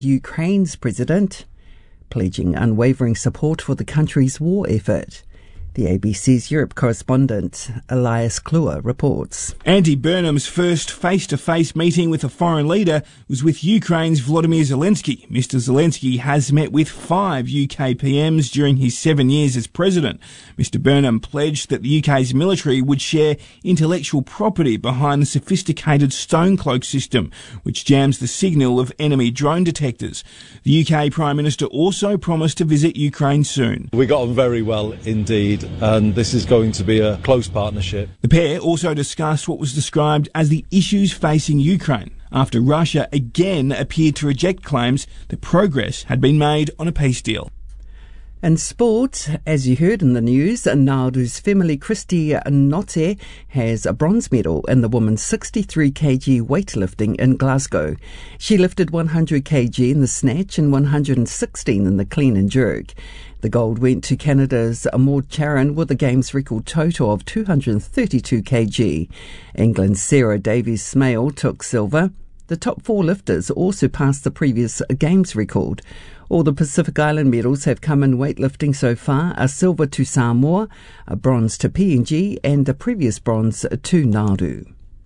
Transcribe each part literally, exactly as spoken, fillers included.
Ukraine's president, pledging unwavering support for the country's war effort. The A B C's Europe correspondent Elias Kluwer reports. Andy Burnham's first face-to-face meeting with a foreign leader was with Ukraine's Volodymyr Zelensky. Mister Zelensky has met with five U K P Ms during his seven years as president. Mister Burnham pledged that the U K's military would share intellectual property behind the sophisticated Stonecloak system, which jams the signal of enemy drone detectors. The U K Prime Minister also promised to visit Ukraine soon. We got on very well indeed, and this is going to be a close partnership. The pair also discussed what was described as the issues facing Ukraine, after Russia again appeared to reject claims that progress had been made on a peace deal. In sport, as you heard in the news, Nauru's Femili Christy Note has a bronze medal in the women's sixty-three kilogram weightlifting in Glasgow. She lifted one hundred kilograms in the snatch and one hundred sixteen in the clean and jerk. The gold went to Canada's Maud Charon with a games record total of two hundred thirty-two kilograms. England's Sarah Davies-Smale took silver. The top four lifters also passed the previous games record. All the Pacific Island medals have come in weightlifting so far: a silver to Samoa, a bronze to P N G, and a previous bronze to Nauru.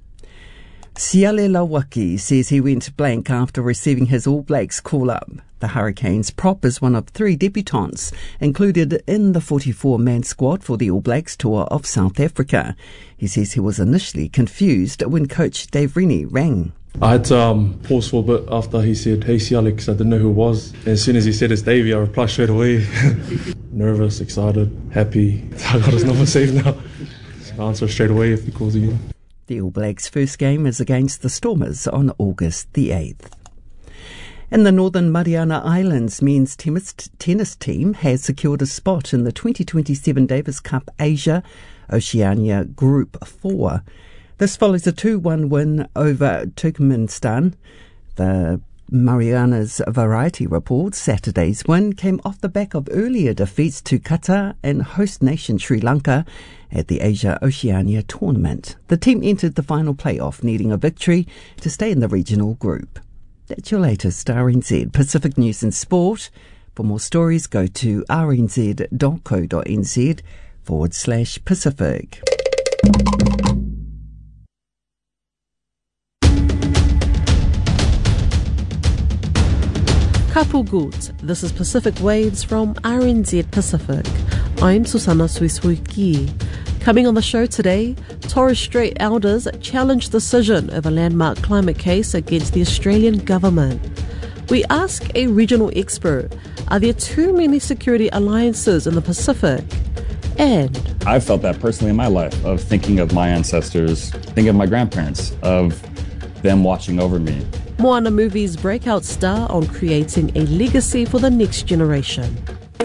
Siale Lawaki says he went blank after receiving his All Blacks call-up. The Hurricanes prop is one of three debutants included in the forty-four man squad for the All Blacks tour of South Africa. He says he was initially confused when coach Dave Rennie rang. I had to um, pause for a bit after he said, "Hey Siale," because I didn't know who it was. And as soon as he said it's Davey, I replied straight away. Nervous, excited, happy. I got his number saved now. I'll answer straight away if he calls again. The All Blacks' first game is against the Stormers on August the eighth. In the Northern Mariana Islands, men's tennis, tennis team has secured a spot in the twenty twenty-seven Davis Cup Asia Oceania Group four. This follows a two one win over Turkmenistan. The Marianas Variety reports Saturday's win came off the back of earlier defeats to Qatar and host nation Sri Lanka at the Asia Oceania tournament. The team entered the final playoff, needing a victory to stay in the regional group. That's your latest R N Z Pacific News and Sport. For more stories, go to rnz.co.nz forward slash Pacific. Kapugut, this is Pacific Waves from R N Z Pacific. I'm Susana Suisuiki. Coming on the show today, Torres Strait elders challenge decision of a landmark climate case against the Australian government. We ask a regional expert, are there too many security alliances in the Pacific? And I've felt that personally in my life, of thinking of my ancestors, thinking of my grandparents, of them watching over me. Moana Movie's breakout star on creating a legacy for the next generation.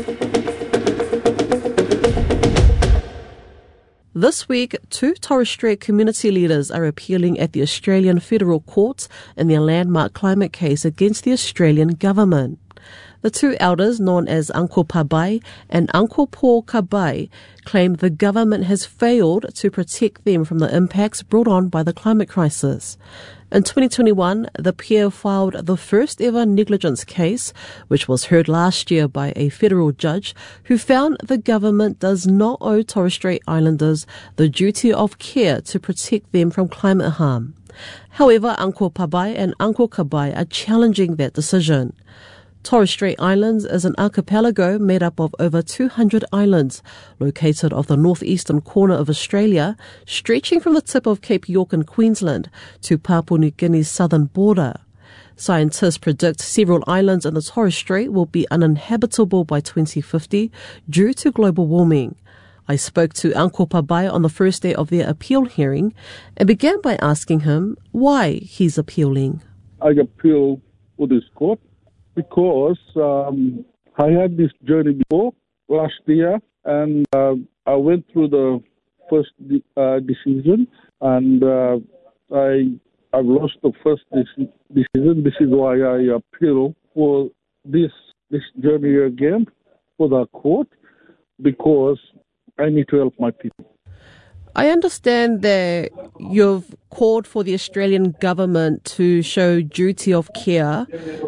This week, two Torres Strait community leaders are appealing at the Australian Federal Court in their landmark climate case against the Australian government. The two elders, known as Uncle Pabai and Uncle Paul Kabai, claim the government has failed to protect them from the impacts brought on by the climate crisis. In twenty twenty-one, the pair filed the first ever negligence case, which was heard last year by a federal judge who found the government does not owe Torres Strait Islanders the duty of care to protect them from climate harm. However, Uncle Pabai and Uncle Kabai are challenging that decision. Torres Strait Islands is an archipelago made up of over two hundred islands, located off the northeastern corner of Australia, stretching from the tip of Cape York in Queensland to Papua New Guinea's southern border. Scientists predict several islands in the Torres Strait will be uninhabitable by twenty fifty due to global warming. I spoke to Uncle Pabai on the first day of their appeal hearing and began by asking him why he's appealing. I appeal for this court because um, I had this journey before last year, and uh, I went through the first de- uh, decision, and uh, I I've lost the first de- decision. This is why I appeal for this this journey again for the court, because I need to help my people. I understand that you've called for the Australian government to show duty of care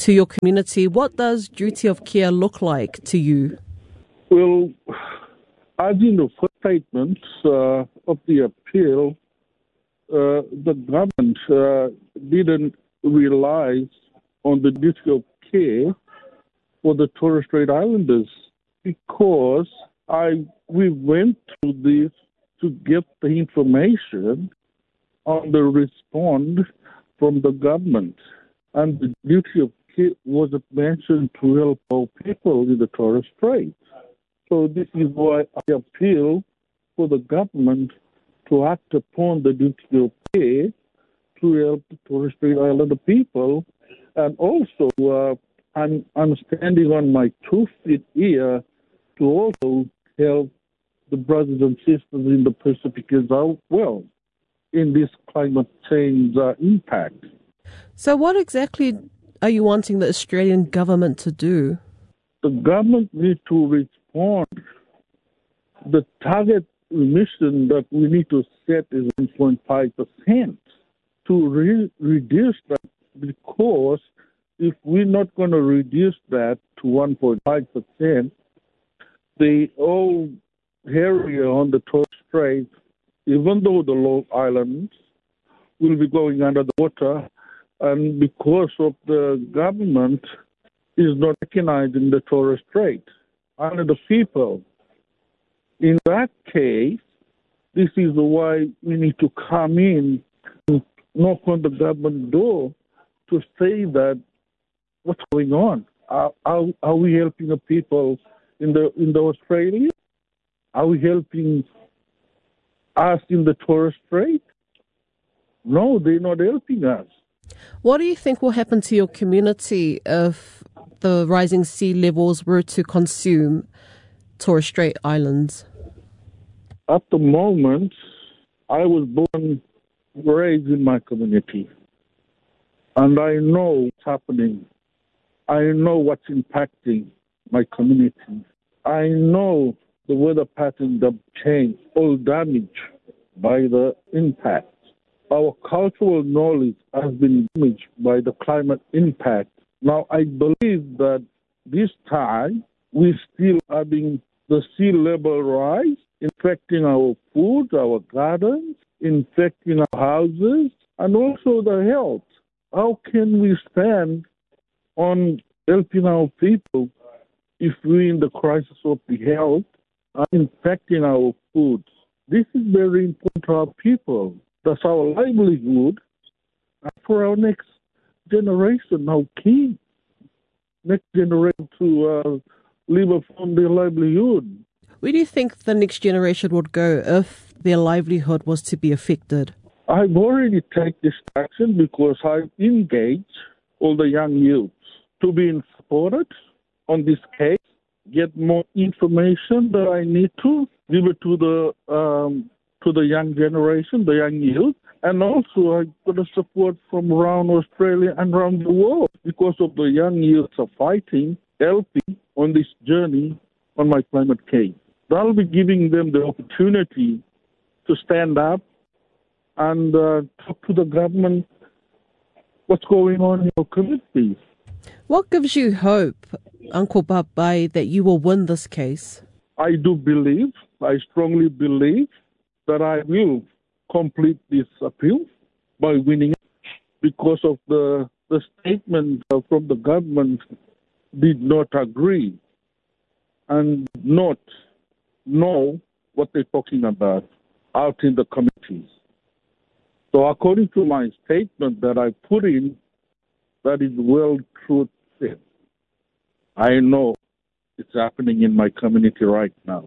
to your community. What does duty of care look like to you? Well, as in the first statement uh, of the appeal, uh, the government uh, didn't realize on the duty of care for the Torres Strait Islanders because I we went through this to get the information on the response from the government. And the duty of care wasn't mentioned to help our people in the Torres Strait. So this is why I appeal for the government to act upon the duty of care to help the Torres Strait Islander people. And also, uh, I'm, I'm standing on my two feet here to also help the brothers and sisters in the Pacific as well in this climate change uh, impact. So what exactly are you wanting the Australian government to do? The government needs to respond. The target emission that we need to set is one point five percent to re- reduce that, because if we're not going to reduce that to one point five percent, the whole area on the Torres Strait, even though the low islands will be going under the water, and because of the government is not recognizing the Torres Strait under the people. In that case, this is why we need to come in and knock on the government door to say that what's going on? Are, are, are we helping the people in the in the Australia? Are we helping us in the Torres Strait? No, they're not helping us. What do you think will happen to your community if the rising sea levels were to consume Torres Strait Islands? At the moment, I was born, raised in my community, and I know what's happening. I know what's impacting my community. I know the weather pattern that changed, all damaged by the impact. Our cultural knowledge has been damaged by the climate impact. Now, I believe that this time we're still having the sea level rise, infecting our food, our gardens, infecting our houses, and also the health. How can we stand on helping our people if we're in the crisis of the health and infecting our food? This is very important to our people. That's our livelihood. And for our next generation, our kids, next generation to uh, live upon their livelihood. Where do you think the next generation would go if their livelihood was to be affected? I've already taken this action because I've engaged all the young youths to be supported on this case, get more information that I need to, give it to the um, to the young generation, the young youth, and also I got the support from around Australia and around the world because of the young youths are fighting, helping on this journey on my climate case. That'll be giving them the opportunity to stand up and uh, talk to the government what's going on in your communities. What gives you hope, Uncle Babai, that you will win this case? I do believe, I strongly believe that I will complete this appeal by winning it because of the, the statement from the government did not agree and not know what they're talking about out in the communities. So according to my statement that I put in, that is well truth said. I know it's happening in my community right now.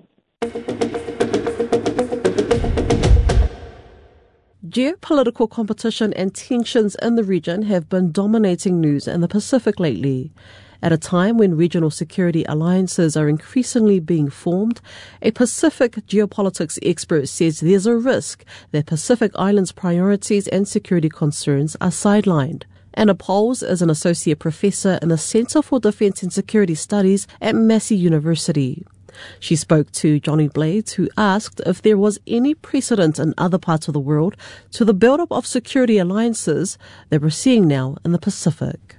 Geopolitical competition and tensions in the region have been dominating news in the Pacific lately. At a time when regional security alliances are increasingly being formed, a Pacific geopolitics expert says there's a risk that Pacific Islands' priorities and security concerns are sidelined. Anna Poles is an associate professor in the Centre for Defence and Security Studies at Massey University. She spoke to Johnny Blades, who asked if there was any precedent in other parts of the world to the build-up of security alliances that we're seeing now in the Pacific.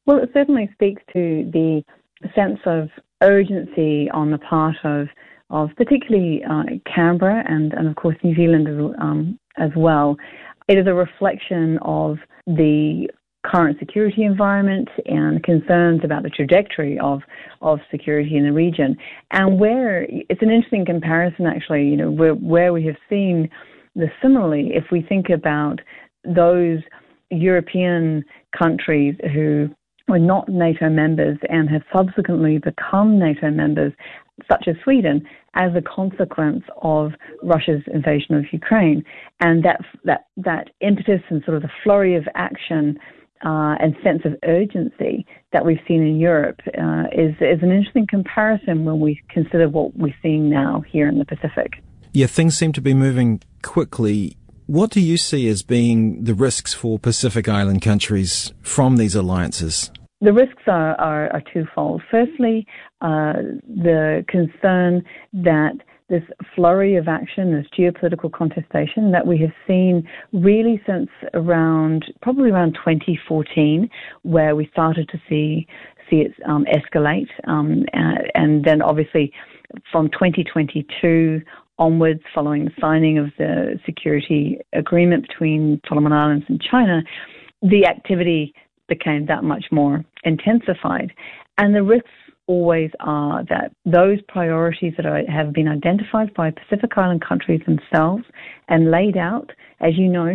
Well, it certainly speaks to the sense of urgency on the part of, of particularly uh, Canberra and, and, of course, New Zealand as, um, as well. It is a reflection of the current security environment and concerns about the trajectory of, of security in the region. And where, it's an interesting comparison, actually, you know, where, where we have seen the similarly, if we think about those European countries who were not NATO members and have subsequently become NATO members, such as Sweden, as a consequence of Russia's invasion of Ukraine. And that that that impetus and sort of the flurry of action uh, and sense of urgency that we've seen in Europe uh, is, is an interesting comparison when we consider what we're seeing now here in the Pacific. Yeah, things seem to be moving quickly. What do you see as being the risks for Pacific Island countries from these alliances? The risks are, are, are twofold. Firstly, uh, the concern that this flurry of action, this geopolitical contestation that we have seen really since around, probably around twenty fourteen, where we started to see see it um, escalate, um, and, and then obviously from twenty twenty-two onwards, following the signing of the security agreement between Solomon Islands and China, the activity became that much more intensified. And the risks always are that those priorities that are, have been identified by Pacific Island countries themselves and laid out, as you know,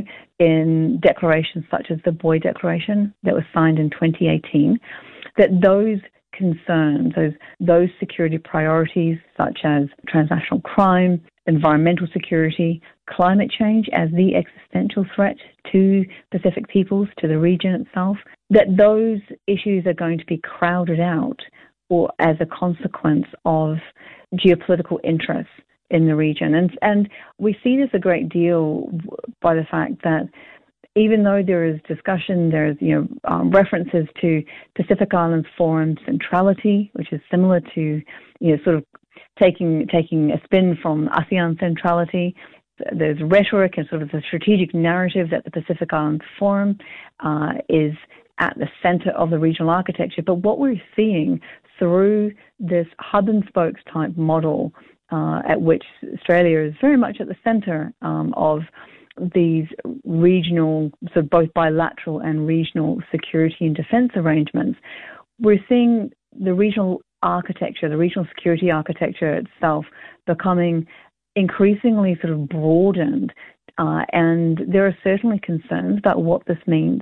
in declarations such as the Boy Declaration that was signed in twenty eighteen, that those concerns, those, those security priorities such as transnational crime, environmental security, climate change as the existential threat to Pacific peoples, to the region itself, that those issues are going to be crowded out or as a consequence of geopolitical interests in the region. And, and we see this a great deal by the fact that even though there is discussion, there's you know um, references to Pacific Island Forum centrality, which is similar to you know sort of taking taking a spin from ASEAN centrality. There's rhetoric and sort of the strategic narrative that the Pacific Island Forum uh, is at the center of the regional architecture. But what we're seeing through this hub and spokes type model, uh, at which Australia is very much at the center um, of these regional, so both bilateral and regional security and defense arrangements, we're seeing the regional architecture, the regional security architecture itself becoming increasingly sort of broadened. Uh, and there are certainly concerns about what this means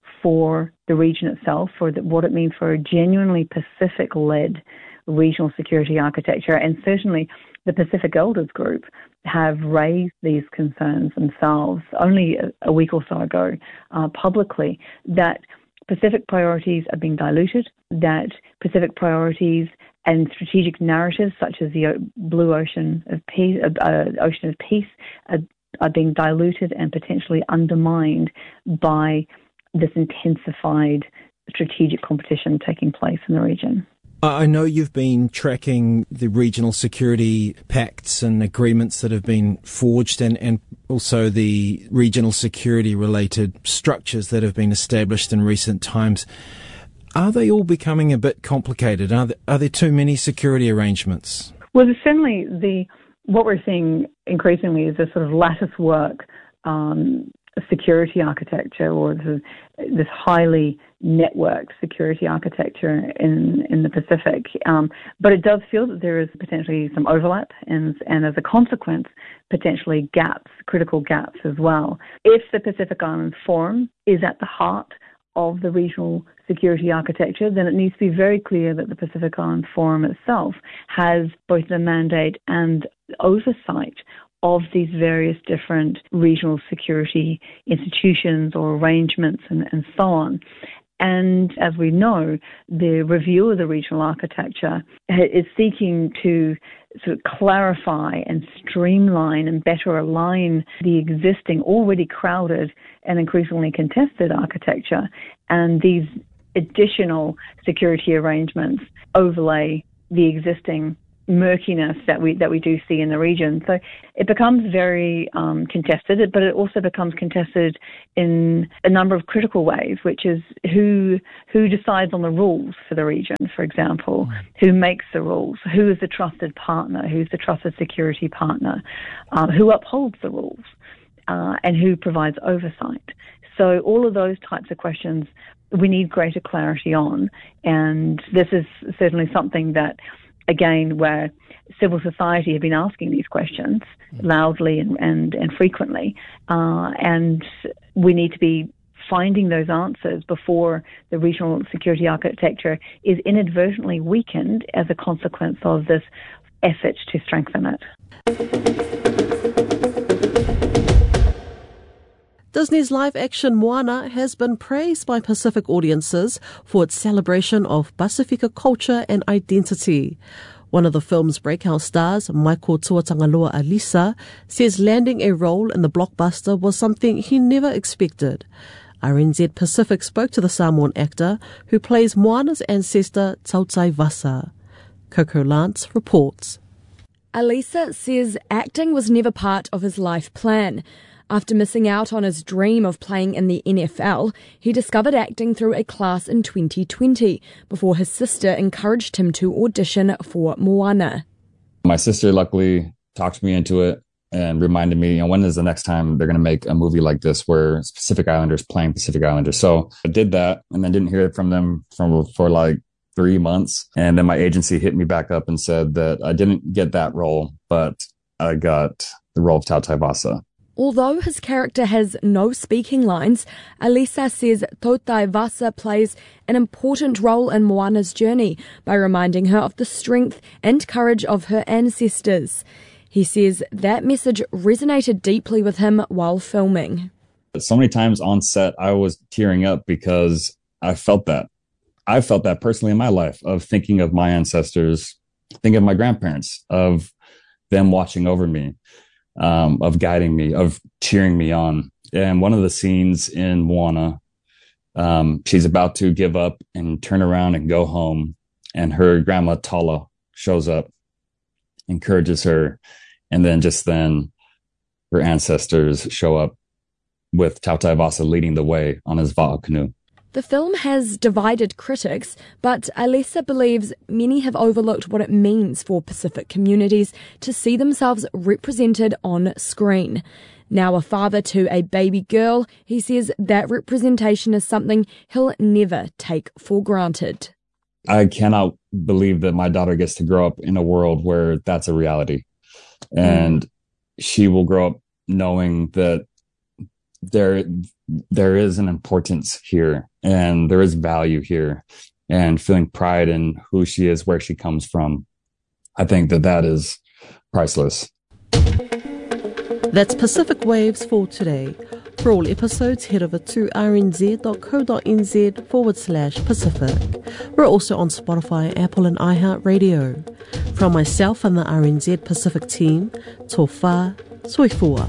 for the region itself, for the, what it means for a genuinely Pacific-led regional security architecture. And certainly the Pacific Elders Group have raised these concerns themselves only a, a week or so ago uh, publicly, that Pacific priorities are being diluted, that Pacific priorities and strategic narratives such as the Blue Ocean of Peace, uh, Ocean of Peace are, are being diluted and potentially undermined by this intensified strategic competition taking place in the region. I know you've been tracking the regional security pacts and agreements that have been forged and, and also the regional security related structures that have been established in recent times. Are they all becoming a bit complicated? Are there, are there too many security arrangements? Well, certainly the what we're seeing increasingly is this sort of lattice work um, security architecture, or this, this highly networked security architecture in, in the Pacific. Um, but it does feel that there is potentially some overlap and, and as a consequence, potentially gaps, critical gaps as well. If the Pacific Island Forum is at the heart of the regional security architecture, then it needs to be very clear that the Pacific Island Forum itself has both the mandate and oversight of these various different regional security institutions or arrangements and, and so on. And as we know, the review of the regional architecture is seeking to sort of clarify and streamline and better align the existing, already crowded and increasingly contested architecture. And these additional security arrangements overlay the existing murkiness that we that we do see in the region. So it becomes very um, contested, but it also becomes contested in a number of critical ways, which is who who decides on the rules for the region, for example, mm. who makes the rules, who is the trusted partner, who's the trusted security partner, um, who upholds the rules, uh, and who provides oversight. So all of those types of questions we need greater clarity on, and this is certainly something that, again, where civil society have been asking these questions loudly and, and, and frequently, uh, and we need to be finding those answers before the regional security architecture is inadvertently weakened as a consequence of this effort to strengthen it. Disney's live-action Moana has been praised by Pacific audiences for its celebration of Pasifika culture and identity. One of the film's breakout stars, Michael Tuatangaloa Alisa, says landing a role in the blockbuster was something he never expected. R N Z Pacific spoke to the Samoan actor who plays Moana's ancestor, Tautai Vasa. Coco Lance reports. Alisa says acting was never part of his life plan. After missing out on his dream of playing in the N F L, he discovered acting through a class in twenty twenty before his sister encouraged him to audition for Moana. My sister luckily talked me into it and reminded me, you know, when is the next time they're going to make a movie like this where Pacific Islanders playing Pacific Islanders? So I did that and then didn't hear from them from, for like three months. And then my agency hit me back up and said that I didn't get that role, but I got the role of Tautai Vasa. Although his character has no speaking lines, Alisa says Tautai Vasa plays an important role in Moana's journey by reminding her of the strength and courage of her ancestors. He says that message resonated deeply with him while filming. So many times on set, I was tearing up because I felt that. I felt that personally in my life, of thinking of my ancestors, thinking of my grandparents, of them watching over me. Um, of guiding me, of cheering me on. And one of the scenes in Moana, um, she's about to give up and turn around and go home. And her grandma Tala shows up, encourages her. And then just then her ancestors show up with Tautai Vasa leading the way on his va'a canoe. The film has divided critics, but Alisa believes many have overlooked what it means for Pacific communities to see themselves represented on screen. Now a father to a baby girl, he says that representation is something he'll never take for granted. I cannot believe that my daughter gets to grow up in a world where that's a reality. And mm. she will grow up knowing that there there is an importance here and there is value here, and feeling pride in who she is, where she comes from. I think that that is priceless. That's Pacific Waves for today. For all episodes, head over to rnz.co.nz forward slash Pacific. We're also on Spotify, Apple and iHeartRadio. From myself and the R N Z Pacific team, tō whā, soifua.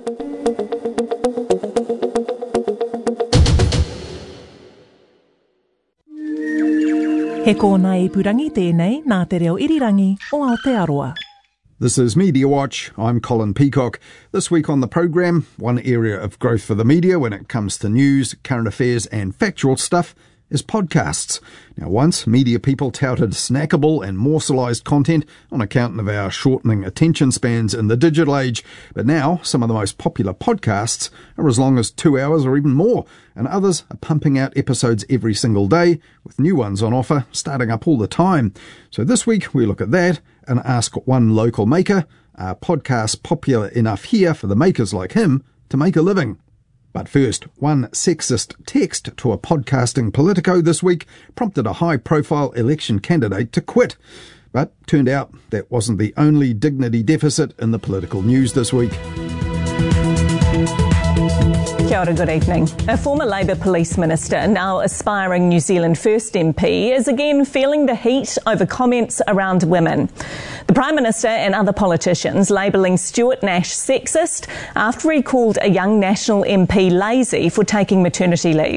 He kōna ipurangi tēnei nā te reo irirangi o Aotearoa. This is Media Watch. I'm Colin Peacock. This week on the programme, one area of growth for the media when it comes to news, current affairs and factual stuff is podcasts. Now, once media people touted snackable and morselized content on account of our shortening attention spans in the digital age, but now some of the most popular podcasts are as long as two hours or even more, and others are pumping out episodes every single day with new ones on offer, starting up all the time. So this week we look at that and ask one local maker, are podcasts popular enough here for the makers like him to make a living? But first, one sexist text to a podcasting Politico this week prompted a high-profile election candidate to quit. But turned out that wasn't the only dignity deficit in the political news this week. Kia ora, good evening. A former Labour Police Minister, now aspiring New Zealand First M P, is again feeling the heat over comments around women. The Prime Minister and other politicians labelling Stuart Nash sexist after he called a young National M P lazy for taking maternity leave.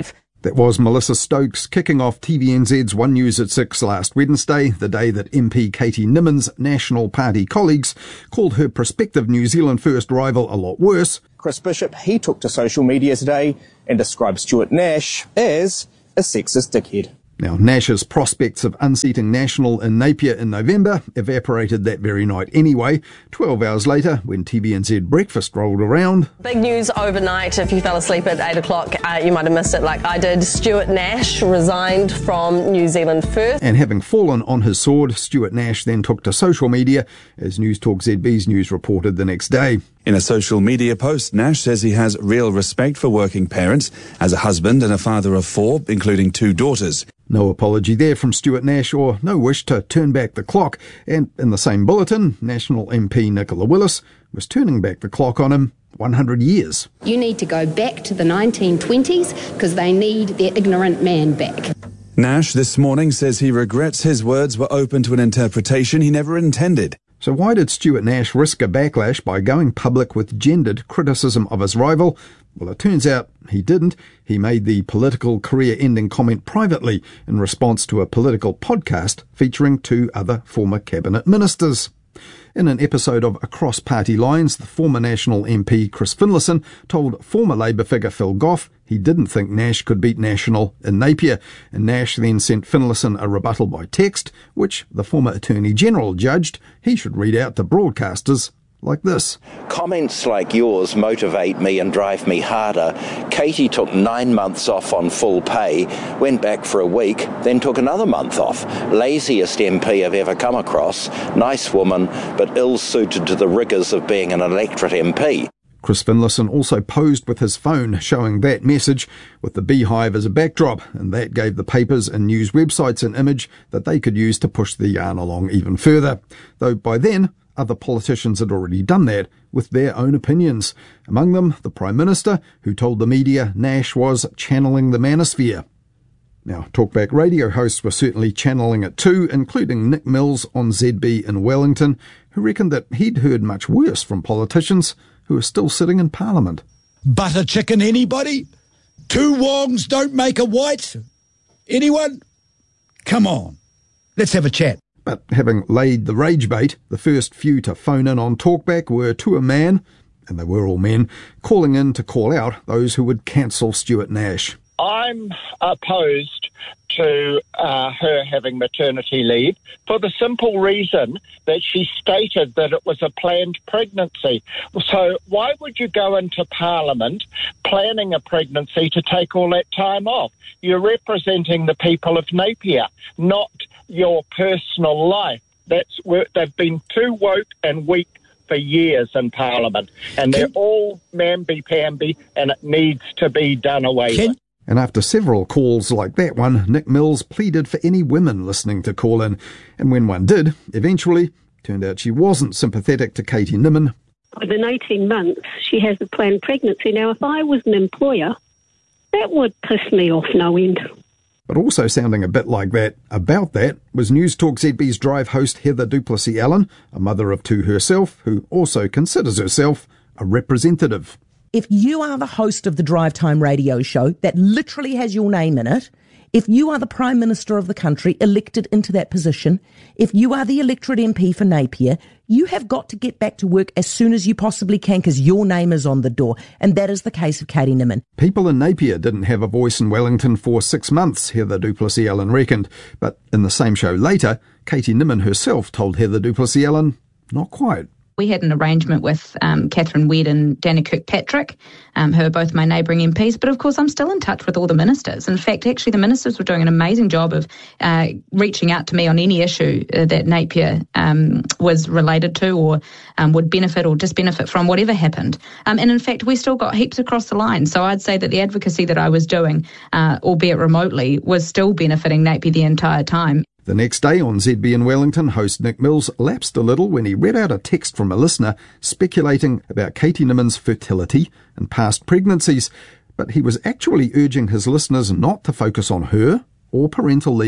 That was Melissa Stokes kicking off T V N Z's One News at six last Wednesday, the day that M P Katie Nimmon's National Party colleagues called her prospective New Zealand First rival a lot worse. Chris Bishop, he took to social media today and described Stuart Nash as a sexist dickhead. Now, Nash's prospects of unseating National in Napier in November evaporated that very night anyway. Twelve hours later, when T V N Z breakfast rolled around. Big news overnight. If you fell asleep at eight o'clock, uh, you might have missed it like I did. Stuart Nash resigned from New Zealand First. And having fallen on his sword, Stuart Nash then took to social media, as News Talk Z B's news reported the next day. In a social media post, Nash says he has real respect for working parents as a husband and a father of four, including two daughters. No apology there from Stuart Nash, or no wish to turn back the clock. And in the same bulletin, National M P Nicola Willis was turning back the clock on him one hundred years. You need to go back to the nineteen twenties because they need their ignorant man back. Nash this morning says he regrets his words were open to an interpretation he never intended. So why did Stuart Nash risk a backlash by going public with gendered criticism of his rival? Well, it turns out he didn't. He made the political career-ending comment privately in response to a political podcast featuring two other former cabinet ministers. In an episode of Across Party Lines, the former National M P Chris Finlayson told former Labour figure Phil Goff he didn't think Nash could beat National in Napier, and Nash then sent Finlayson a rebuttal by text, which the former Attorney-General judged he should read out to broadcasters like this. Comments like yours motivate me and drive me harder. Katie took nine months off on full pay, went back for a week, then took another month off. Laziest M P I've ever come across. Nice woman, but ill-suited to the rigours of being an electorate M P. Chris Finlayson also posed with his phone showing that message with the beehive as a backdrop, and that gave the papers and news websites an image that they could use to push the yarn along even further. Though by then, other politicians had already done that with their own opinions. Among them, the Prime Minister, who told the media Nash was channeling the manosphere. Now, Talkback radio hosts were certainly channeling it too, including Nick Mills on Z B in Wellington, who reckoned that he'd heard much worse from politicians who are still sitting in Parliament. Butter chicken, anybody? Two wongs don't make a white? Anyone? Come on, let's have a chat. But having laid the rage bait, the first few to phone in on Talkback were to a man, and they were all men, calling in to call out those who would cancel Stuart Nash. I'm opposed to uh, her having maternity leave for the simple reason that she stated that it was a planned pregnancy. So why would you go into Parliament planning a pregnancy to take all that time off? You're representing the people of Napier, not your personal life. That's where they've been too woke and weak for years in Parliament, and they're all mamby-pamby, and it needs to be done away with. And after several calls like that one, Nick Mills pleaded for any women listening to call in. And when one did, eventually, turned out she wasn't sympathetic to Katie Nimmin. Within eighteen months, she has a planned pregnancy. Now, if I was an employer, that would piss me off no end. But also sounding a bit like that about that was News Talk Z B's Drive host Heather du Plessis-Allen, a mother of two herself, who also considers herself a representative. If you are the host of the Drive Time radio show that literally has your name in it, if you are the Prime Minister of the country elected into that position, if you are the electorate M P for Napier, you have got to get back to work as soon as you possibly can because your name is on the door. And that is the case of Katie Nimmin. People in Napier didn't have a voice in Wellington for six months, Heather du Plessis-Allen reckoned. But in the same show later, Katie Nimmin herself told Heather du Plessis-Allen, not quite. We had an arrangement with um, Catherine Wedd and Dana Kirkpatrick, um, who are both my neighbouring M Ps, but of course I'm still in touch with all the ministers. In fact, actually the ministers were doing an amazing job of uh, reaching out to me on any issue uh, that Napier um, was related to or um, would benefit or disbenefit from, whatever happened. Um, and in fact, we still got heaps across the line. So I'd say that the advocacy that I was doing, uh, albeit remotely, was still benefiting Napier the entire time. The next day on Z B in Wellington, host Nick Mills lapsed a little when he read out a text from a listener speculating about Katie Nimmin's fertility and past pregnancies. But he was actually urging his listeners not to focus on her or parental leave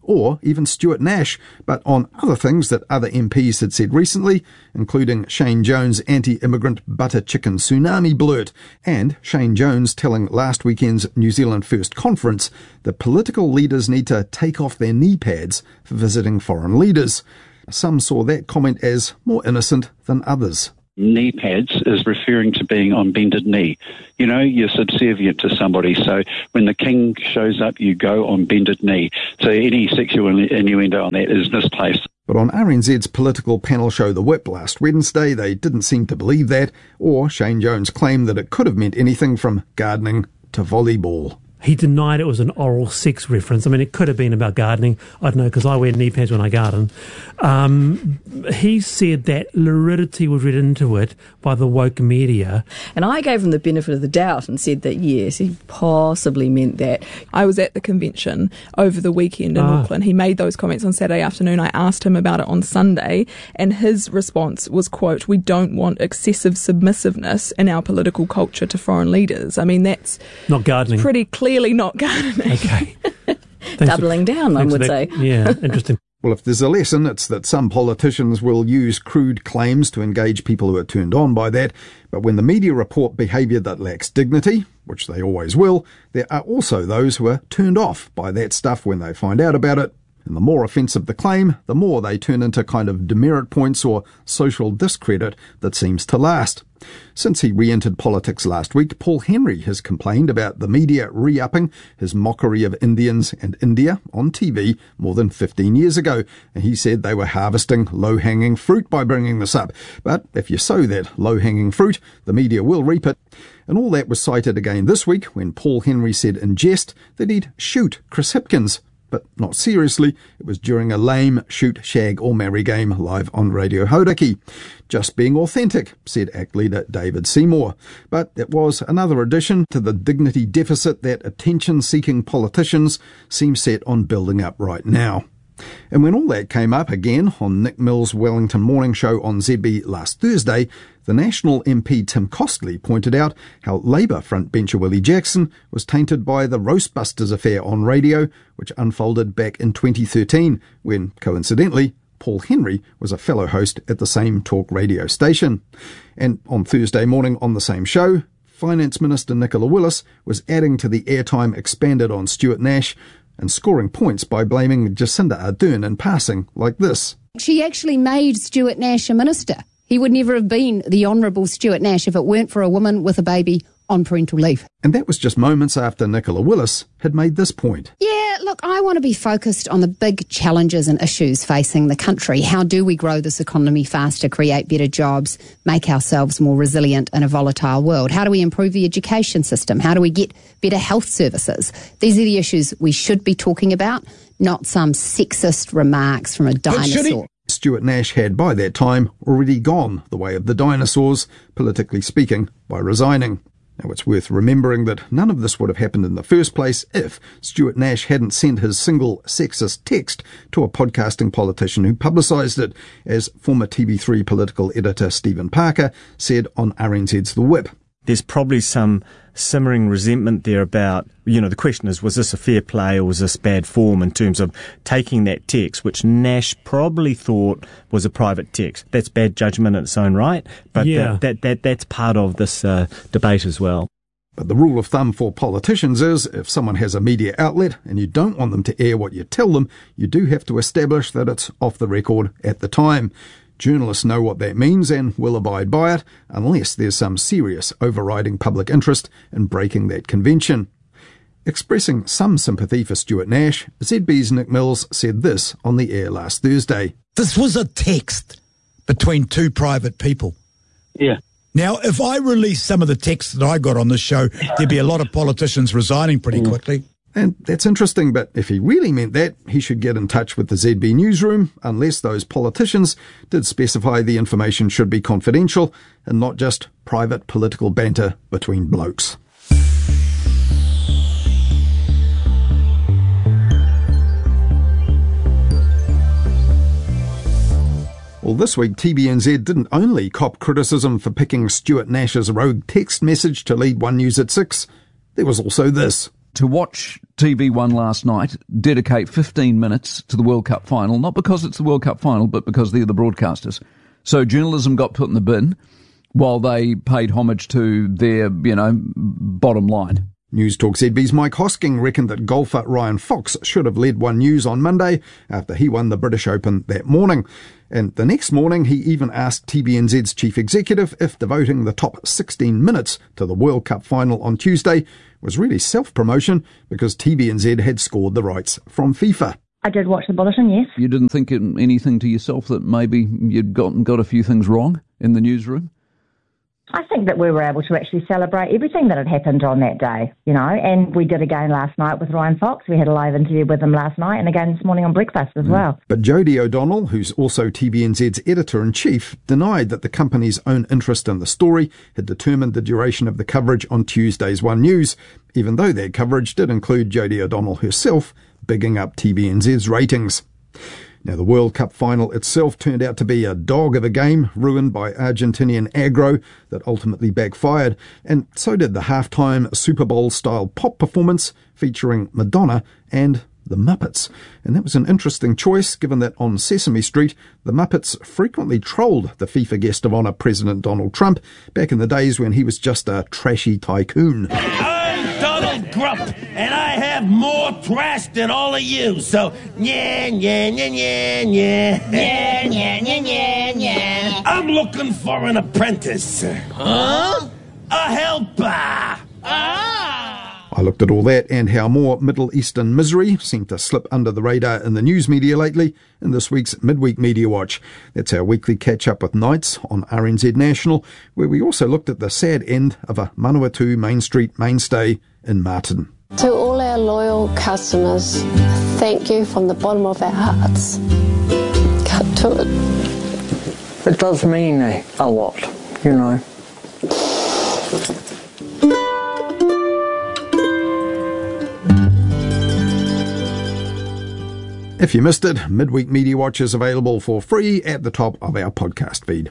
or even Stuart Nash, but on other things that other M Ps had said recently, including Shane Jones' anti-immigrant butter chicken tsunami blurt, and Shane Jones telling last weekend's New Zealand First conference that political leaders need to take off their knee pads for visiting foreign leaders. Some saw that comment as more innocent than others. Knee pads is referring to being on bended knee. You know, you're subservient to somebody, so when the king shows up, you go on bended knee. So any sexual innuendo on that is misplaced. But on R N Z's political panel show The Whip last Wednesday, they didn't seem to believe that, or Shane Jones claimed that it could have meant anything from gardening to volleyball. He denied it was an oral sex reference. I mean, it could have been about gardening. I don't know, because I wear knee pads when I garden. Um, he said that luridity was read into it by the woke media. And I gave him the benefit of the doubt and said that, yes, he possibly meant that. I was at the convention over the weekend in ah. Auckland. He made those comments on Saturday afternoon. I asked him about it on Sunday, and his response was, quote, "We don't want excessive submissiveness in our political culture to foreign leaders." I mean, that's not gardening. Pretty clear. Clearly not gardening. Okay. Doubling for, down, one would say. Yeah, interesting. Well, if there's a lesson, it's that some politicians will use crude claims to engage people who are turned on by that. But when the media report behaviour that lacks dignity, which they always will, there are also those who are turned off by that stuff when they find out about it. And the more offensive the claim, the more they turn into kind of demerit points or social discredit that seems to last. Since he re-entered politics last week, Paul Henry has complained about the media re-upping his mockery of Indians and India on T V more than fifteen years ago, and he said they were harvesting low-hanging fruit by bringing this up. But if you sow that low-hanging fruit, the media will reap it. And all that was cited again this week when Paul Henry said in jest that he'd shoot Chris Hipkins. But not seriously, it was during a lame shoot, shag or marry game live on Radio Hauraki. Just being authentic, said A C T leader David Seymour. But it was another addition to the dignity deficit that attention-seeking politicians seem set on building up right now. And when all that came up again on Nick Mills' Wellington Morning Show on Z B last Thursday, the National M P Tim Costley pointed out how Labour frontbencher Willie Jackson was tainted by the Roastbusters affair on radio, which unfolded back in twenty thirteen, when, coincidentally, Paul Henry was a fellow host at the same talk radio station. And on Thursday morning on the same show, Finance Minister Nicola Willis was adding to the airtime expanded on Stuart Nash and scoring points by blaming Jacinda Ardern in passing like this. She actually made Stuart Nash a minister. He would never have been the Honourable Stuart Nash if it weren't for a woman with a baby on parental leave. And that was just moments after Nicola Willis had made this point. Yeah, look, I want to be focused on the big challenges and issues facing the country. How do we grow this economy faster, create better jobs, make ourselves more resilient in a volatile world? How do we improve the education system? How do we get better health services? These are the issues we should be talking about, not some sexist remarks from a dinosaur. Stuart Nash had by that time already gone the way of the dinosaurs, politically speaking, by resigning. Now, it's worth remembering that none of this would have happened in the first place if Stuart Nash hadn't sent his single sexist text to a podcasting politician who publicised it, as former T V three political editor Stephen Parker said on R N Z's The Whip. There's probably some simmering resentment there about, you know, the question is, was this a fair play or was this bad form in terms of taking that text, which Nash probably thought was a private text. That's bad judgment in its own right, but yeah. that, that, that that's part of this uh, debate as well. But the rule of thumb for politicians is if someone has a media outlet and you don't want them to air what you tell them, you do have to establish that it's off the record at the time. Journalists know what that means and will abide by it unless there's some serious overriding public interest in breaking that convention. Expressing some sympathy for Stuart Nash, Z B's Nick Mills said this on the air last Thursday. This was a text between two private people. Yeah. Now, if I release some of the texts that I got on this show, there'd be a lot of politicians resigning pretty mm. quickly. And that's interesting, but if he really meant that, he should get in touch with the Z B newsroom, unless those politicians did specify the information should be confidential and not just private political banter between blokes. Well, this week T V N Z didn't only cop criticism for picking Stuart Nash's rogue text message to lead One News at six, there was also this. to watch T V one last night, dedicate fifteen minutes to the World Cup final, not because it's the World Cup final, but because they're the broadcasters. So journalism got put in the bin while they paid homage to their, you know, bottom line. News Talk Z B's Mike Hosking reckoned that golfer Ryan Fox should have led One News on Monday after he won the British Open that morning. And the next morning, he even asked T V N Z's chief executive if devoting the top sixteen minutes to the World Cup final on Tuesday was really self-promotion because T V N Z had scored the rights from FIFA. I did watch the bulletin, yes. You didn't think anything to yourself that maybe you'd gotten got a few things wrong in the newsroom? I think that we were able to actually celebrate everything that had happened on that day, you know, and we did again last night with Ryan Fox. We had a live interview with him last night and again this morning on breakfast as mm. well. But Jodie O'Donnell, who's also T V N Z's editor-in-chief, denied that the company's own interest in the story had determined the duration of the coverage on Tuesday's One News, even though that coverage did include Jodie O'Donnell herself bigging up T V N Z's ratings. Now, the World Cup final itself turned out to be a dog of a game, ruined by Argentinian aggro that ultimately backfired, and so did the halftime Super Bowl-style pop performance featuring Madonna and the Muppets. And that was an interesting choice, given that on Sesame Street, the Muppets frequently trolled the FIFA guest of honour, President Donald Trump, back in the days when he was just a trashy tycoon. Donald Trump, and I have more trash than all of you, so yeah, yeah, yeah, yeah, yeah. Yeah, yeah, yeah, yeah, yeah. I'm looking for an apprentice. Huh? A helper. Ah! I looked at all that and how more Middle Eastern misery seemed to slip under the radar in the news media lately in this week's Midweek Media Watch. That's our weekly catch-up with Nights on R N Z National, where we also looked at the sad end of a Manawatu Main Street mainstay in Martin. To all our loyal customers, thank you from the bottom of our hearts. Cut to it. It does mean a lot, you know. If you missed it, Midweek Media Watch is available for free at the top of our podcast feed.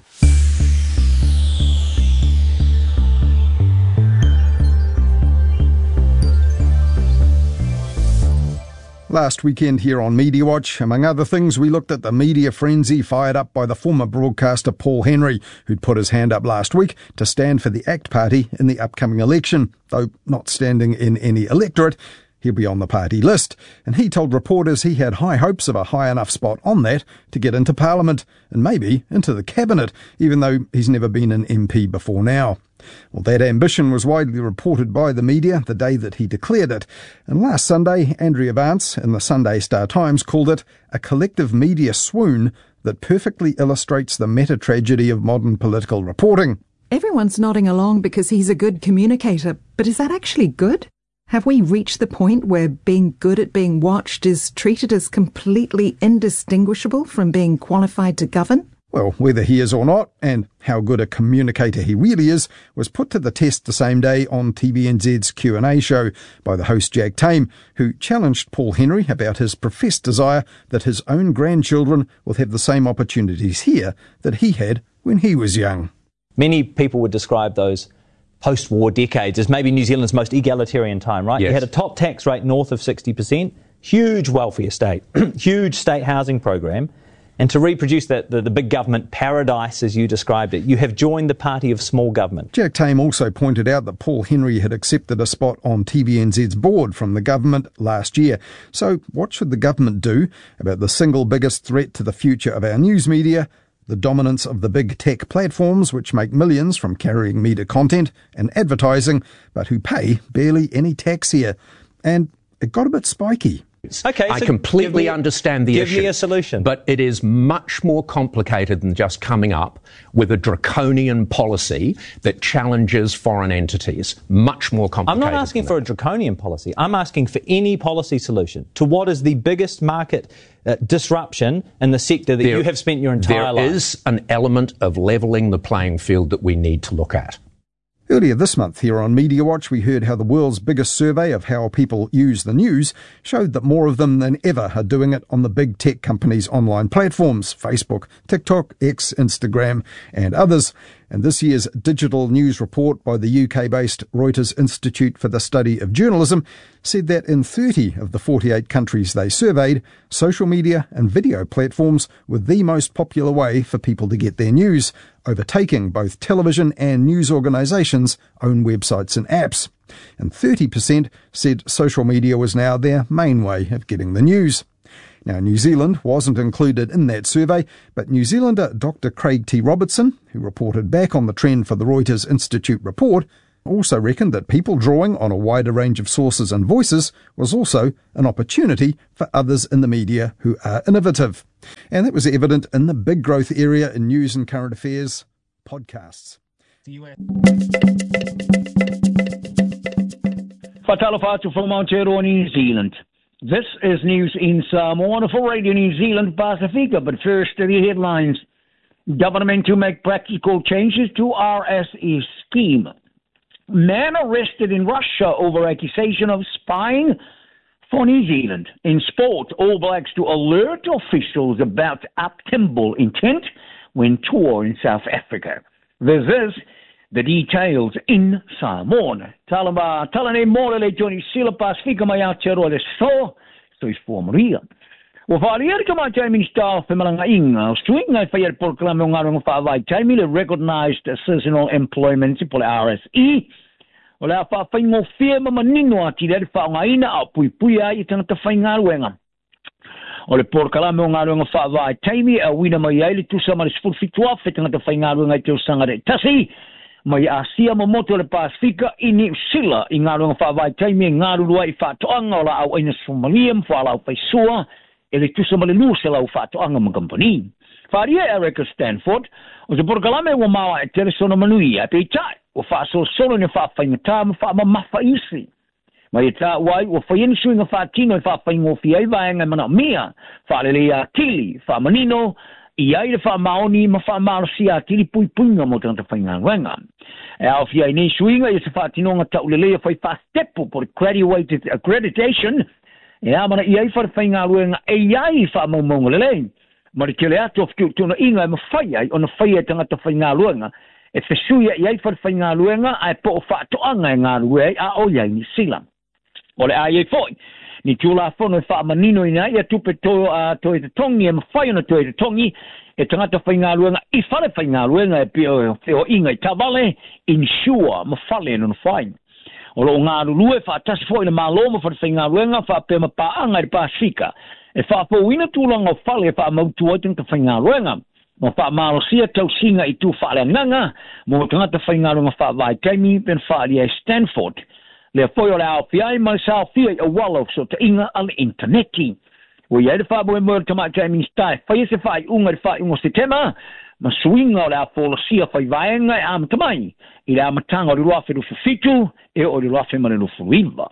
Last weekend here on Media Watch, among other things, we looked at the media frenzy fired up by the former broadcaster Paul Henry, who'd put his hand up last week to stand for the ACT Party in the upcoming election, though not standing in any electorate. He'll be on the party list, and he told reporters he had high hopes of a high enough spot on that to get into Parliament, and maybe into the Cabinet, even though he's never been an M P before now. Well, that ambition was widely reported by the media the day that he declared it, and last Sunday, Andrea Vance in the Sunday Star-Times called it a collective media swoon that perfectly illustrates the meta-tragedy of modern political reporting. Everyone's nodding along because he's a good communicator, but is that actually good? Have we reached the point where being good at being watched is treated as completely indistinguishable from being qualified to govern? Well, whether he is or not, and how good a communicator he really is, was put to the test the same day on T V N Z's Q and A show by the host Jack Tame, who challenged Paul Henry about his professed desire that his own grandchildren will have the same opportunities here that he had when he was young. Many people would describe those post-war decades as maybe New Zealand's most egalitarian time, right? Yes. You had a top tax rate north of sixty percent, huge welfare state, huge state housing program, and to reproduce that, the, the big government paradise as you described it, you have joined the party of small government. Jack Tame also pointed out that Paul Henry had accepted a spot on T V N Z's board from the government last year. So what should the government do about the single biggest threat to the future of our news media? The dominance of the big tech platforms which make millions from carrying media content and advertising, but who pay barely any tax here. And it got a bit spiky. Okay, I so completely me, understand the give issue. Give me a solution. But it is much more complicated than just coming up with a draconian policy that challenges foreign entities. Much more complicated. I'm not asking for a draconian policy. I'm asking for any policy solution to what is the biggest market uh, disruption in the sector that there, you have spent your entire there life. There is an element of levelling the playing field that we need to look at. Earlier this month here on Media Watch, we heard how the world's biggest survey of how people use the news showed that more of them than ever are doing it on the big tech companies' online platforms, Facebook, TikTok, X, Instagram and others. And this year's digital news report by the U K-based Reuters Institute for the Study of Journalism said that in thirty of the forty-eight countries they surveyed, social media and video platforms were the most popular way for people to get their news, overtaking both television and news organisations' own websites and apps. And thirty percent said social media was now their main way of getting the news. Now, New Zealand wasn't included in that survey, but New Zealander Doctor Craig T. Robertson, who reported back on the trend for the Reuters Institute report, also reckoned that people drawing on a wider range of sources and voices was also an opportunity for others in the media who are innovative. And that was evident in the big growth area in news and current affairs, podcasts. Fatalafatu from Aotearoa, New Zealand. This is news in Samoa for Radio New Zealand Pacifica, but first the headlines. Government to make practical changes to R S E scheme. Man arrested in Russia over accusation of spying for New Zealand. In sport, All Blacks to alert officials about Uptimble intent when tour in South Africa. This is the details in Samoa. Talamba, talane morele Johnny Sila Pacifica mai Aotearoa le so, so is for Maria. Wa whaalier ka mai taimi staff e malanga inga, swing ai whaier proclame o ngarong whaavai taimi le recognized seasonal employment po le R S E. O le a whaawhaingo whia mamanino ati le whaongaina a pui pui ai i tangata whainga luenga. O le proclame o ngarong whaavai taimi a wina mai ai le tusa ma le sfulfitua whi tangata whainga luenga i te usanga re tasi. Mai Asia Momoto le Pasifika i New Zealand i ngā runga whaavai taimi e ngā rurua i whaatoanga o la au aina Somalia mwha lau whaisua e le tusa ma le lusa lau whaatoanga ma company. Whaaria Erica Stanford o te porkalame wa mawa e tere sona manuia pe i tai o whaaso solo ne whaawhainga tā ma wha ma mawha isi. Mai e tā wai o whaienu suinga whaatino e whaawhaingo whiai vaenga mana mia whaalele a tili whaamanino i ai le whaamaoni ma whaamaro a tiri pui puinga mo tangata whainga wenga. E au fia i nei suinga i se whaatinonga tau lelea whai whaastepo por graduated accreditation e amana i ai whare whainga wenga e ai whaamaumonga lelei. Ma le kele ato of tuna inga e ma whai ai o na whai e tangata whainga wenga e whesuia i ai whare whainga wenga ai po o whaatoanga e ngā rue a o iai ni sila. O le ai e whoi. Ni tula fono e whaamanino ina ia tupe to a to e tongi e mawhai ona to e tongi e tangata whainga luenga i whare whainga luenga e pio o inga i tawale insure mawhale no whai. O lo ngā rulue whaatasi fo ina maloma whare whainga luenga whaape mapaanga i Pasifika. E whaapo wina tūlanga o whale e whaamautu o tangata whainga luenga. Mo whaamalosia tau singa i tū whale nganga mo tangata whainga luenga whaavai taimi pen whaari e Stanford. Le foi o le au fiai mai sa fiai o walo so te inga al interneti. O ia de fa bo mo te mai taimi stai. Fai se fai unga de fai unga se tema. Ma swinga o le au folosia fai vaenga e am tamai. I le amatanga o le ruafe lu fitu e o le ruafe mane lu fuiva.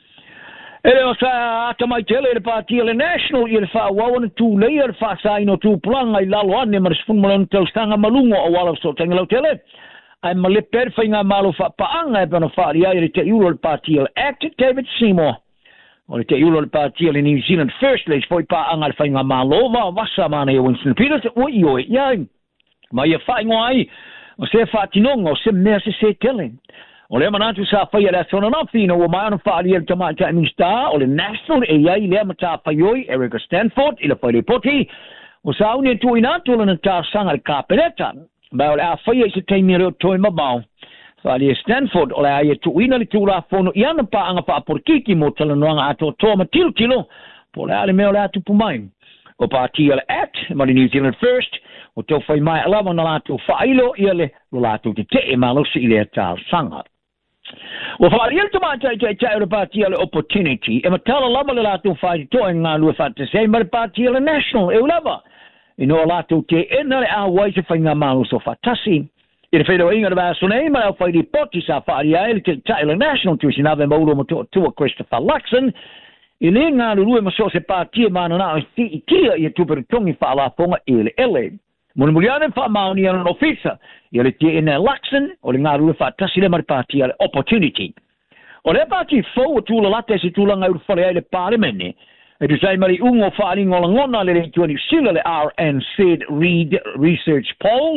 E le o sa atamai tele le pati le national i le fa wawana tu leia le fa sa ino tu planga i lalo ane ma respun malon tau stanga malungo o walo so tenga lau tele. Ai male per whainga malo wha paanga e pano whaari ai re te iuro le pātia le Act David Seymour. O le te iuro le pātia le New Zealand First Ladies foi paanga le whainga malo wa wasa mana e Winston Peters o i o e iai. Ma ia whaingo ai o se whaatinonga o se mea se se tele. O le manatu sa whaia le asona na whina o mai ana whaari e le tamata e Minister o le National e iai le amata whaioi Erica Stanford i le whaile poti o sa auni e tu inatu le ta sanga le kāpereta. Ba o le a whaia i se teimi reo toi mabau. Whaali e Stanford o le a i e tuina li tūra whono i ana pa anga pa aporikiki mo talanoanga ato toa ma tilo tilo po le ale meo le atu pumai. O pa ati le Act, ma le New Zealand First, o tau whai mai alawa na lato whailo i ale lo lato te te e malosi i le atal sanga. O whaari el tamata i te tai o le pati ale Opportunity, e matala lama le lato whai toa ngā lua whate se, ma le pati ale National e ulava. I no lato te ena le a wai se whainga malo so whatasi. I le whaidau inga le vaso nei, ma au whaidi poti sa whaari a ele te tai le National tu si nave maulo mo tua Christopher Luxon. I le ngā rurue ma so se pātia mana na i tia i a tupere tongi whaala ponga ele ele. Mona muliane wha maoni ana no fisa. I le te ena Luxon o le ngā rurue whaatasi le mari pātia le Opportunity. O le pāti fau o tūla late se tūla ngai urwhare ai le pāremene. E tu sai mari ungo whaaringo la ngona le reitua ni sila le R N Z Reid Research Poll.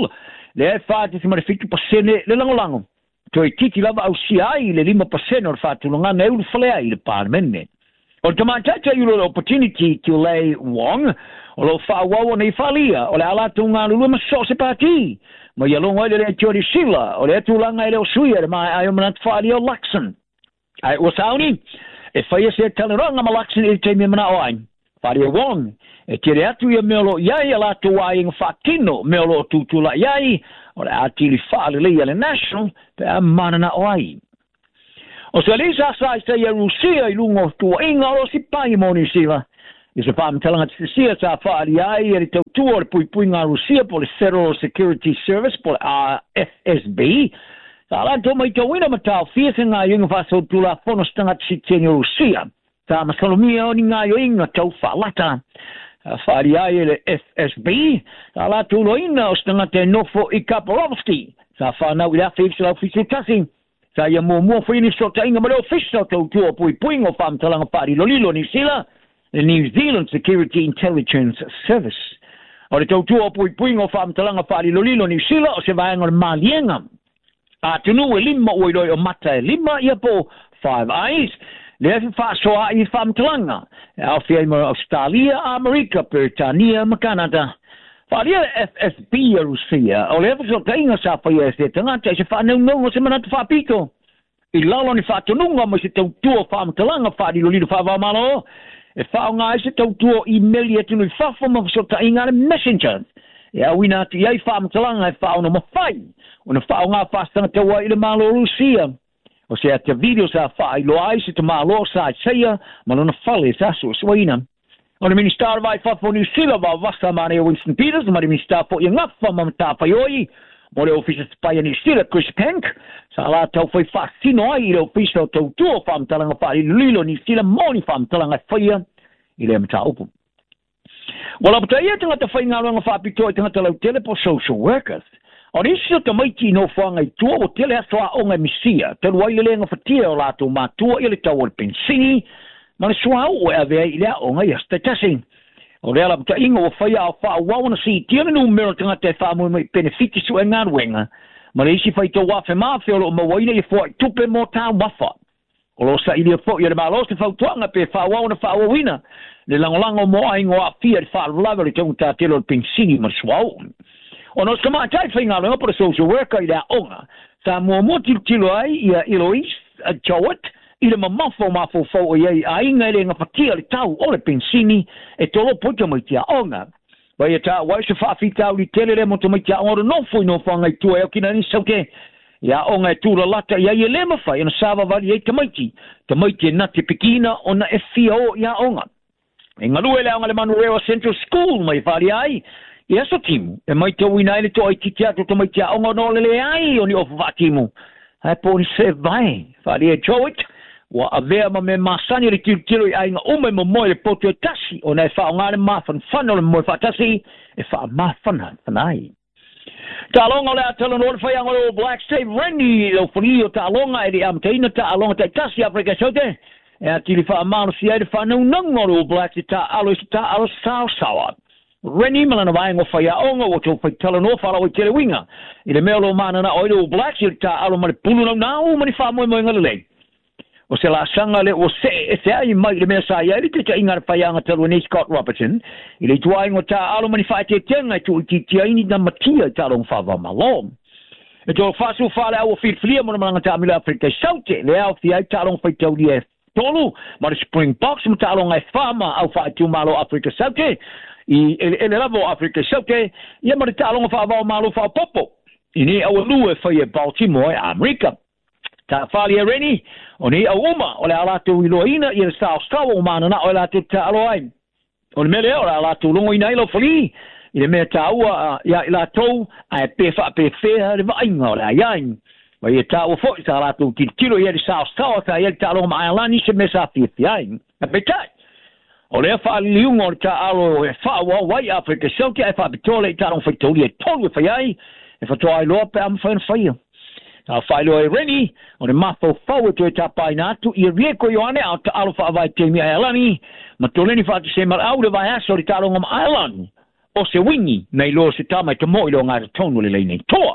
le fa te ma fitu pasene le lango lango to i titi lava au si ai le lima pasene o fa tu longa ne u fle ai le parlement o te matata you the opportunity to lay wong o lo fa wa nei falia o le ala tu nga lu ma so se pati ma ia longa le tori sila o le tu langa le suia ma ai o manat falia laxon ai o sauni e fa ia se taleranga ma laxon e te me mana o ai falia wong e tire atu ia melo iai ala tu ai ng fatino melo tu tu la iai o le atili fa le le national pe a manana o ai o se lisa sa sa ia Rusia i lungo tu inga o si pai mo ni sila i se pam telanga te sia sa fa ali ai e te tu o pui pui nga Rusia po le Federal Security Service po a F S B sa la to mai to wina mata fia nga yung fa so tu la fono stanga si te Rusia sa masalomia o ni nga yo inga tau fa lata fa ali ai le F S B sa la tu lo ina o stanga te nofo i Kaporovski sa fa na wi a fix la fisu tasi sa ia mo mo foi ni sota inga malo official to to pui pui ngo fam talanga pari lo lilo ni sila the New Zealand Security Intelligence Service o le to to pui pui ngo fam talanga pari lo lilo ni sila o se vai ngor malienga a tunu e lima o o mata e lima ia po Five Eyes le fa so ai fam talanga a fia mo Australia America Britania ma Canada Faria F S B a Rusia, o le so tainga sa fa ia se tanga te se fa no no se mana fa pito. I lalo ni fa tununga mo se tau tuo fa mtalanga fa di lolido fa va malo. E fa nga se tau tuo email ia tunu fa fa mo so tainga messenger. Ya wina ti ai fa mtalanga e fa no mo fai. Ona fa nga fa stanga te wa ile malo Rusia. O se te video sa fa i lo ai se te malo sa seia, malo na fale sa so swina. Ona ministar vai fa fo New Zealand va vasta mane o Winston Peters, ma ministar fo ia ngafa ma ta fa yoi. Mo le office pa ia New Zealand Chris Pink. Sa la tau foi fa sino ai le office tau tu fa mtalanga fa i lilo New Zealand moni fa mtalanga fa ia i le mta upu. Wala pata ia tanga ta fa inga nga fa pito tanga ta lau tele po social workers. Ona isi ta maiti no fa ngai tu o tele asoa o ngai misia. Te wai le nga fa tia o la tu ma tu ile tau o pensini. Mana suau o ave ile o nga yasta tasing o le ala ta ingo fa ya fa wa ona si tiene no mero tanga te fa mo benefit su nga wenga ma le si fa to wa fe ma fe o mo waina e fo tupe mo ta wa fa o lo sa ile fo ye ma lo se fa to nga pe fa wa ona fa wa wina le langolango mo ai ngo a fia fa lava le tanga te lo pensini ma suau o no skama tai fa nga no por social worker ile onga sa mo mo tilo ai ia Eloise a Jowett ile mamafo mafo fo ye ainga le nga fatia le tau o le pensini e tolo poto mai tia onga vai ta wai se fa fita li tele le mo to mai tia o no foi no fa ngai tu e kina ni sauke ya onga tu la lata ya ye le mafa ina sava vali e te maiti te maiti na te pikina ona e fio ya onga e ngalu ele onga le Manurewa Central School mai vali ai ia so timu e mai te wina ile to ai titia to mai tia onga no le ai oni of vatimu ai pon se vai vali e Jowett wa avea ma me masani le tiro i ainga ume mo mo le poto e tasi o nei wha o ngare mawhan whana le mo wha tasi e wha mawhana whanai. Ta alonga le atala no le whaianga o Black Steve Rennie o whani o ta alonga e le amteina ta alonga ta tasi Afrika Saute e atili wha amano si aere wha nau nanga o Black Steve ta alo isi ta alo sao sawa. Rennie malana vaenga whaiaonga o tau whaitala no whala o i tele winga i le mea lo mana na oile o Black Steve ta alo mani pulu nau nau mani wha moe moe ngalelei. O se la sanga le o se e se ai mai le mea sa ia i te ta inga whaianga talu ni Scott Robertson i le tuai ngo ta alo mani whae te tenga i tu i tia ini na matia i talong whawa malom. E tō whasu whale au o whirwhiria mona malanga ta amila Afrika Saute le au whiai talong whaitau ni e tolu ma le Springboks mo talong ai whama au whae tu malo Afrika Saute i ele lavo Afrika Saute ia ma le talong whawa malo whae popo i ni au lue whae Baltimore Amerika. Ta whali e reni, o ni a uma, o le alatu i loina i le sao stawa o mana na o le alatu ta alo ai. O le mele o le alatu longo ina ilo whali, i le mea ta ua ia i la tau, a e pefa a pefea le vainga o le aiain. Wa i e ta ua fo i ta alatu ki tiro i le sao stawa ta i le ta alo ma ailani se mesa fifi ai. A petai. O le whali liunga o le ta alo e whaua wai Afrika Saute e whabitole i ta alo whaitoli e tolu e whaiai, e whatoa i loa pe am whaina whaia. Ta whailo e reni, o ne mafo fau e to e tapai natu, i rieko i oane au ta alo wha vai te mi ailani, ma toleni wha te se mar au le vai aso ri taronga ma ailani, o se wingi nei lo se tama te mo i lo ngā tonu le lei nei toa.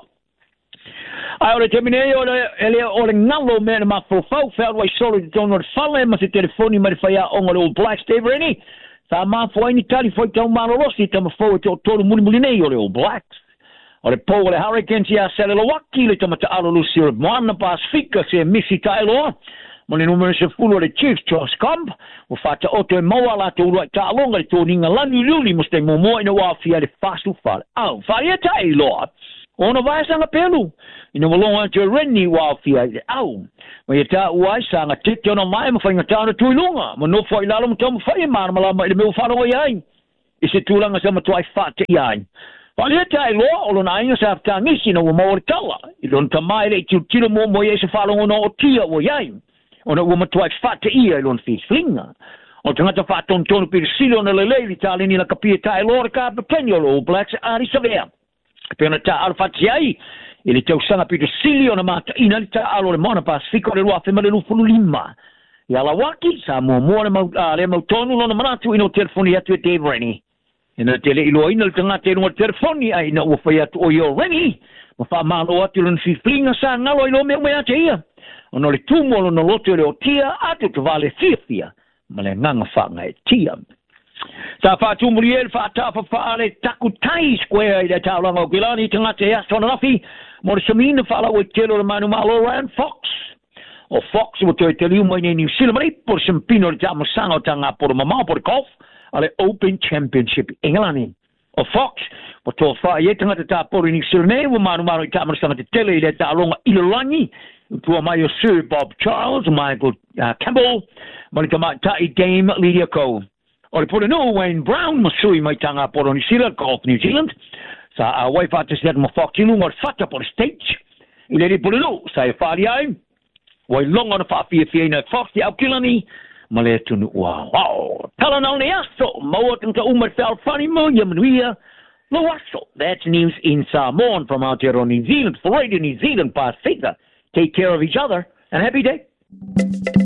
Ai ora te mine o le ele o le ngalo me na mafofau fa wai solo te tonu fale ma se telefoni ma fa ya o le Black Steve Rennie. Sa ma foi ni tali foi tau malo rosi te ma foi te tonu muli muli nei o le All Blacks. O le po le Hurricanes ia se le waki le tama te alo lusi o moana Pasifika se misi tailo. Mo le numero se fulo le Chiefs Josh Comp o fata oto e maua la te urua ta alonga le tōninga lanu luli mo ste momo ina wafia le fasu fale. Au, faria tai loa. Ono vai sanga pelu. Ina walonga te reni wafia le au. Ma ia ta uai sanga tete ona mai ma whainga tāna tuilunga. Ma no whai lalo ma tamu whai mara ma lama ina meu whanau iai. I se tūlanga sa matuai fata iai. Faria tai loa, olo na inga sa afta ngisi na wamaore tala. I lon tamai le tiu tira mo mo iai sa whalonga no o tia o iai. Ona ua matua fata ia i lon fislinga. O tangata fata on tono pira silo na lelei li tali ni la kapia tae lora ka pepenyo lo Blacks ari savea. Pena ta ala fata ai, ili tau sanga pira sili ona mata ina li ta alo le mona Pasifika le lua fema le lufulu lima. I ala waki, sa mua mua le mau tonu lona manatu ino telefoni atu e Dave Rennie. Ina tele ilo ina le tangata ino telefoni ai ina ua fai atu o yo Rennie. Ma wha malo atu lon fislinga sa ngalo ilo mea mea te ia. Ono le tumolo no loto le o tia atu te vale fia ma le nganga whanga e tia. Sa wha tumuri el wha tapa wha le taku tai square i le taulanga o Gilani tangata e asona rafi mo le samina whala o telo le manu malo Ryan Fox. O Fox o te te liu mai ne New Zealand mani por sampino le tama sanga o tanga por mamau por golf a le Open Championship Englani. O Fox o to wha i e tangata ta por New Zealand e o manu malo i tama sanga te tele i le taulanga Ilorangi. Tua mai o Sir Bob Charles, Michael uh, Campbell, malika mai tai Dame Lydia Ko. O le pole no Wayne Brown, masui mai tanga poro New Zealand, Golf New Zealand. Sa a uh, wai fata se mo fok tilu mo fata por stage. I le pole no, sa e fari ai. Wai longa na fa fia fia na fok ti au kilani. Male tunu wow. Wow. Tala na ne aso, mo tanga umar fal funny mo yamnuia. Lo aso. That's news in Samoan from out here on New Zealand for Radio New Zealand Pasifika. Take care of each other and happy day.